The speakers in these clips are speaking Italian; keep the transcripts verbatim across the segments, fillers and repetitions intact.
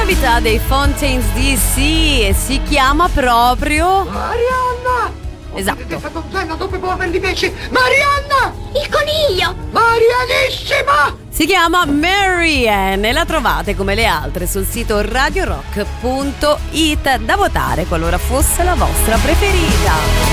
novità dei Fontaines D C e si chiama proprio Marianna! Esatto. Questa donzella dopo può averli pesci. Marianna! Il coniglio! Marianissima! Si chiama Marianne e la trovate come le altre sul sito radio rock punto it, da votare qualora fosse la vostra preferita.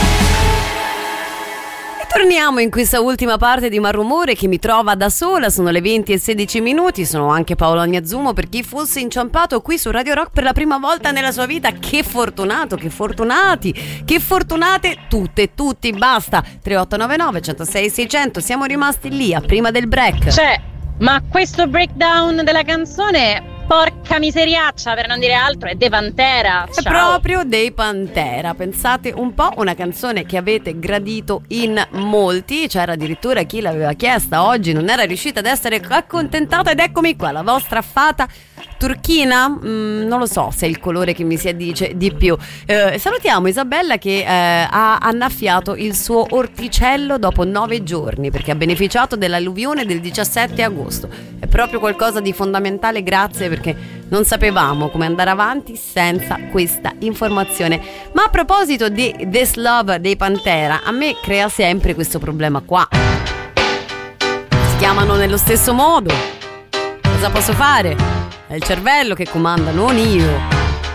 Torniamo in questa ultima parte di Malrumore che mi trova da sola, sono le venti e sedici minuti, sono anche Paolo Agnazumo per chi fosse inciampato qui su Radio Rock per la prima volta nella sua vita. Che fortunato, che fortunati, che fortunate tutte, tutti, basta. tre otto nove nove, uno zero sei, seicento, siamo rimasti lì a prima del break. Cioè, ma questo breakdown della canzone, porca miseriaccia, per non dire altro, è dei Pantera. È Ciao. proprio dei Pantera, pensate un po', una canzone che avete gradito in molti, c'era addirittura chi l'aveva chiesta oggi, non era riuscita ad essere accontentata ed eccomi qua, la vostra fata turchina, mm, non lo so se è il colore che mi si addice di più. Eh, salutiamo Isabella che eh, ha annaffiato il suo orticello dopo nove giorni perché ha beneficiato dell'alluvione del diciassette agosto. È proprio qualcosa di fondamentale, grazie, perché non sapevamo come andare avanti senza questa informazione. Ma a proposito di This Love dei Pantera, a me crea sempre questo problema qua. Si chiamano nello stesso modo. Cosa posso fare? È il cervello che comanda, non io.